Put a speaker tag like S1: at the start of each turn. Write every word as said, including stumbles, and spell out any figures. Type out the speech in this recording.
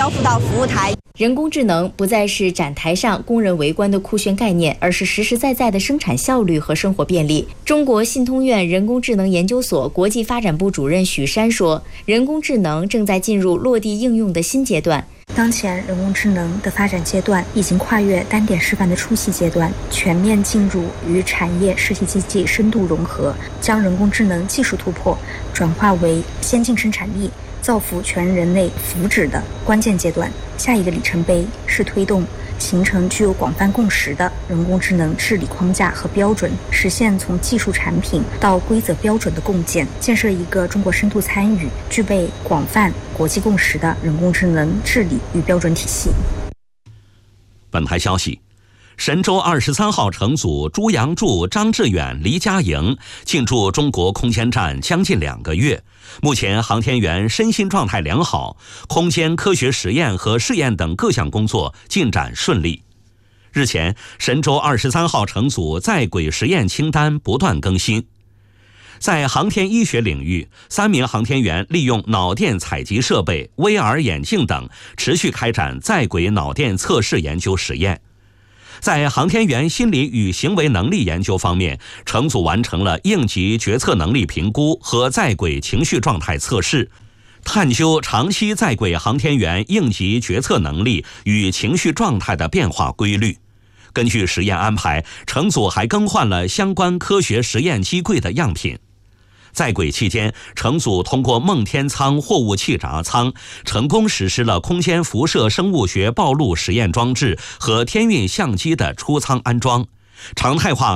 S1: 交付到服务台。
S2: 人工智能不再是展台上供人围观的酷炫概念，而是实实在在的生产效率和生活便利。中国信通院人工智能研究所国际发展部主任许山说，人工智能正在进入落地应用的新阶段。
S3: 当前人工智能的发展阶段已经跨越单点示范的初期阶段，全面进入与产业实体经济深度融合，将人工智能技术突破转化为先进生产力，造福全人类福祉的关键阶段。下一个里程碑是推动形成具有广泛共识的人工智能治理框架和标准，实现从技术产品到规则标准的共建，建设一个中国深度参与、具备广泛国际共识的人工智能治理与标准体系。
S4: 本台消息，神舟二十三号乘组朱杨柱、张志远、黎佳莹进驻中国空间站将近两个月，目前航天员身心状态良好，空间科学实验和试验等各项工作进展顺利。日前，神舟二十三号乘组在轨实验清单不断更新。在航天医学领域，三名航天员利用脑电采集设备、V R 眼镜等，持续开展在轨脑电测试研究实验。在航天员心理与行为能力研究方面，乘组完成了应急决策能力评估和在轨情绪状态测试，探究长期在轨航天员应急决策能力与情绪状态的变化规律。根据实验安排，乘组还更换了相关科学实验机柜的样品。在轨期间，乘组通过梦天舱货物气闸舱成功实施了空间辐射生物学暴露实验装置和天运相机的出舱安装，常态化